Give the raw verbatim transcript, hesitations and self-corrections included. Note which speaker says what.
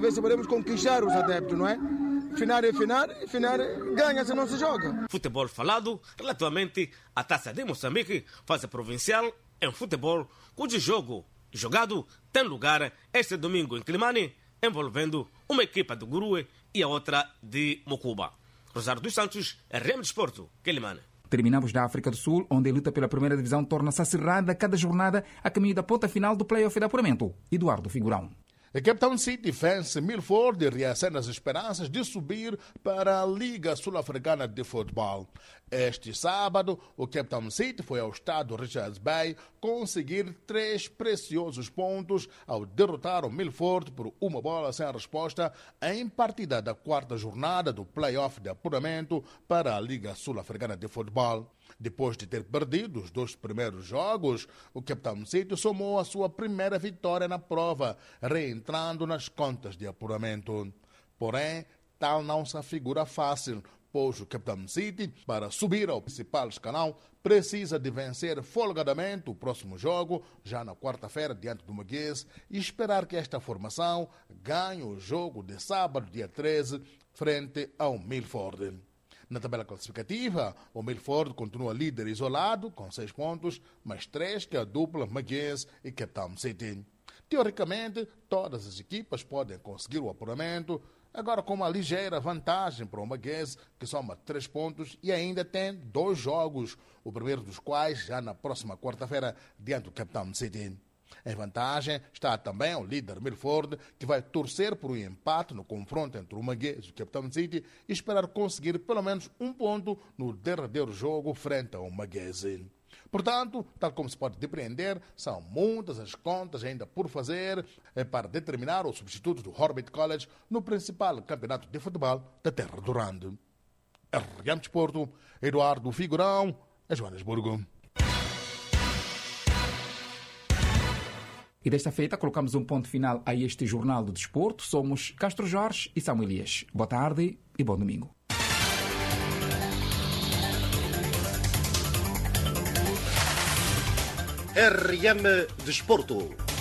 Speaker 1: Ver se podemos conquistar os adeptos, não é? Final é final, e final ganha-se, não se joga.
Speaker 2: Futebol falado relativamente à Taça de Moçambique, fase provincial em futebol, cujo jogo jogado tem lugar este domingo em Climane, envolvendo uma equipa do Gurue e a outra de Mocuba. Rosário dos Santos, R M Desporto, Climane.
Speaker 3: Terminamos da África do Sul, onde a luta pela primeira divisão torna-se acirrada cada jornada a caminho da ponta final do play-off de apuramento. Eduardo Figurão.
Speaker 4: A Cape Town City vence Milford e reacende as esperanças de subir para a Liga Sul-Africana de Futebol. Este sábado, o Cape Town City foi ao estádio Richards Bay conseguir três preciosos pontos ao derrotar o Milford por uma bola sem resposta em partida da quarta jornada do play-off de apuramento para a Liga Sul-Africana de Futebol. Depois de ter perdido os dois primeiros jogos, o Cape Town City somou a sua primeira vitória na prova, reentrando nas contas de apuramento. Porém, tal não se afigura fácil, pois o Cape Town City, para subir ao principal escalão, precisa de vencer folgadamente o próximo jogo, já na quarta-feira, diante do Maguese, e esperar que esta formação ganhe o jogo de sábado, dia treze, frente ao Milford. Na tabela classificativa, o Milford continua líder isolado, com seis pontos, mais três que a dupla Maguese e Cape Town City. Teoricamente, todas as equipas podem conseguir o apuramento, agora com uma ligeira vantagem para o Maguese, que soma três pontos e ainda tem dois jogos, o primeiro dos quais já na próxima quarta-feira, diante do Cape Town City. Em vantagem está também o líder Milford, que vai torcer por um empate no confronto entre o Maguese e o Cape Town City e esperar conseguir pelo menos um ponto no derradeiro jogo frente ao Maguese. Portanto, tal como se pode depreender, são muitas as contas ainda por fazer para determinar o substituto do Horbit College no principal campeonato de futebol da Terra do Rande. R M Desporto, Eduardo Figurão, em Joanesburgo.
Speaker 3: E desta feita colocamos um ponto final a este Jornal do Desporto. Somos Castro Jorge e Samuel Elias. Boa tarde e bom domingo.
Speaker 5: R M Desporto.